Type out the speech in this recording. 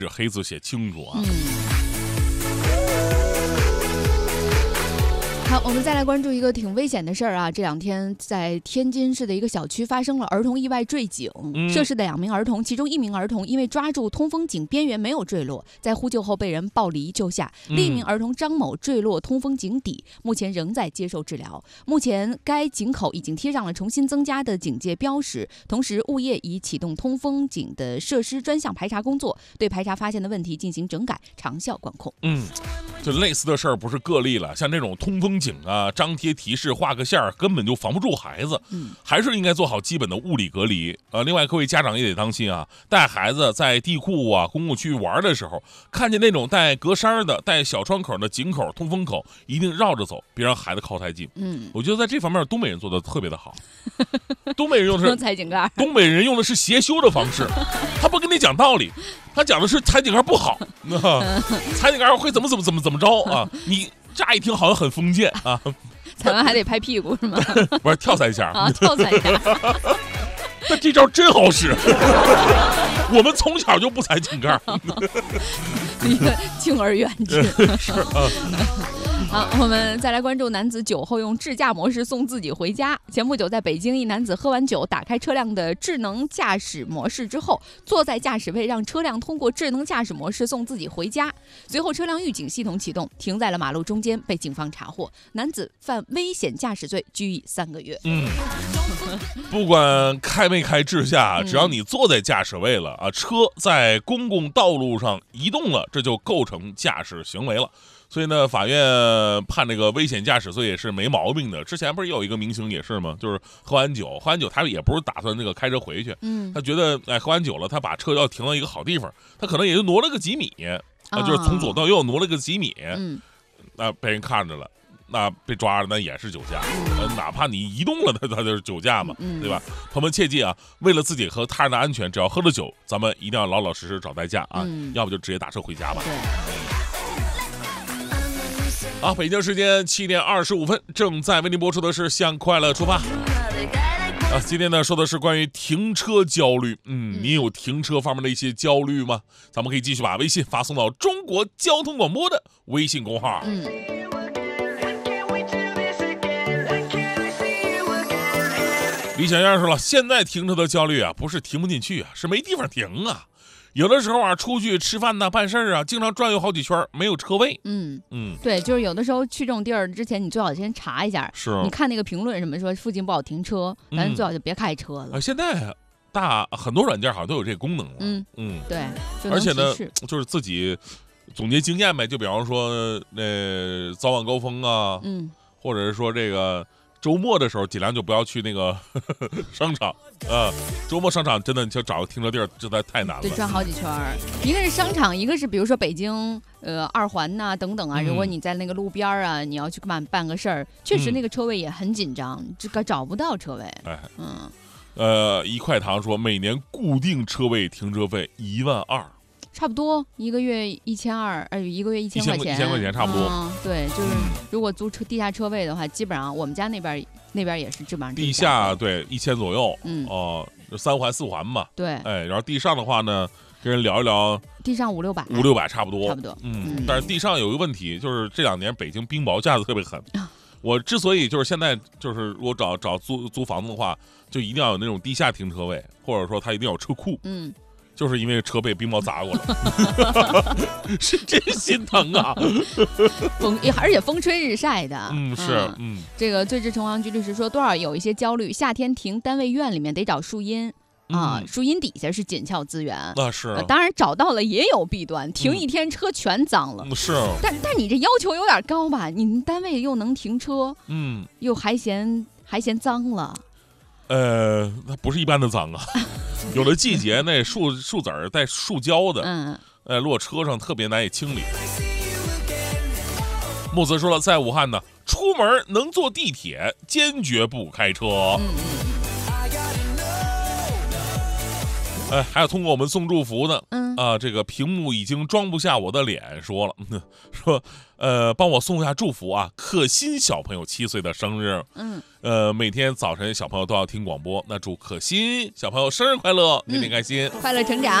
这黑字写清楚啊。 好，我们再来关注一个挺危险的事儿啊！这两天在天津市的一个小区发生了儿童意外坠井，涉事的2名儿童，其中1名儿童因为抓住通风井边缘没有坠落，在呼救后被人抱离救下，另1名儿童张某坠落通风井底，目前仍在接受治疗。目前该井口已经贴上了重新增加的警戒标识，同时物业已启动通风井的设施专项排查工作，对排查发现的问题进行整改，长效管控。 就类似的事儿不是个例了，像这种通风井啊，张贴提示、画个线儿，根本就防不住孩子。还是应该做好基本的物理隔离。另外各位家长也得当心啊，带孩子在地库啊、公共区域玩的时候，看见那种带格栅的、带小窗口的井口、通风口，一定绕着走，别让孩子靠太近。我觉得在这方面东北人做的特别的好。东北人用的是踩井盖， 东北人用的是邪修的方式，他不跟你讲道理，他讲的是踩井盖不好，踩井盖会怎么着啊？你乍一听好像很封建啊， 踩完还得拍屁股是吗？ 不是跳3下啊，跳3下。 但这招真好使，我们从小就不踩井盖。 一个敬而远之。 是啊。 好，我们再来关注男子酒后用智驾模式送自己回家。前不久，在北京，一男子喝完酒，打开车辆的智能驾驶模式之后，坐在驾驶位，让车辆通过智能驾驶模式送自己回家。随后，车辆预警系统启动，停在了马路中间，被警方查获。男子犯危险驾驶罪，拘役3个月。 不管开没开智驾，只要你坐在驾驶位了啊，车在公共道路上移动了，这就构成驾驶行为了。所以呢，法院判这个危险驾驶罪也是没毛病的。之前不是也有一个明星也是吗？就是喝完酒，他也不是打算那个开车回去，他觉得喝完酒了，他把车要停到一个好地方，他可能也就挪了个几米，就是从左到右挪了个几米，那被人看着了。那被抓了，那也是酒驾，哪怕你移动了，他就是酒驾嘛，对吧？朋友们切记啊，为了自己和他人的安全，只要喝了酒，咱们一定要老老实实找代驾啊，要不就直接打车回家吧。好，北京时间7点25分，正在为您播出的是《向快乐出发》。今天呢说的是关于停车焦虑。你有停车方面的一些焦虑吗？咱们可以继续把微信发送到中国交通广播的微信公号。李小燕说了，现在停车的焦虑啊，不是停不进去啊，是没地方停啊。有的时候啊，出去吃饭呐、办事啊，经常转悠好几圈，没有车位。 对，就是有的时候去这种地儿之前，你最好先查一下。 是， 你看那个评论什么说附近不好停车，咱最好就别开车了。 现在很多软件好像都有这个功能了。 对。 而且呢，就是自己总结经验呗，就比方说早晚高峰啊，或者是说这个。周末的时候尽量就不要去那个商场周末商场真的就找个停车地儿实在太难了， 对，转好几圈儿。一个是商场，一个是比如说北京2环呐、等等啊。如果你在那个路边啊，你要去办个事儿，确实那个车位也很紧张，这个找不到车位。 一块糖说每年固定车位停车费12000。 差不多一个月1200，一个月1000块钱，1000 块钱差不多。 对，就是如果租地下车位的话，基本上我们家那边也是基本上地下对1000左右，3环4环嘛。 对， 然后地上的话呢，跟人聊一聊， 地上500-600 差不多。 但是地上有一个问题，就是这2年北京冰雹下的特别狠。我之所以就是现在就是如果找租房子的话，就一定要有那种地下停车位，或者说它一定要有车库。就是因为车被冰雹砸过了，是真心疼啊！ 而且风吹日晒的，这个最知城隍局律师说，多少有一些焦虑，夏天停单位院里面得找树荫树荫底下是紧俏资源。 是， 当然找到了也有弊端，停一天车全脏了。 是， 但你这要求有点高吧？你单位又能停车，又还嫌脏了。 它不是一般的脏啊。有的季节那树籽儿带树胶的，如果车上特别难以清理。木子说了，在武汉呢，出门能坐地铁，坚决不开车。还有通过我们送祝福的，这个屏幕已经装不下我的脸，说了，说帮我送下祝福啊，可心小朋友7岁的生日，每天早晨小朋友都要听广播，那祝可心小朋友生日快乐，天天开心， 快乐成长。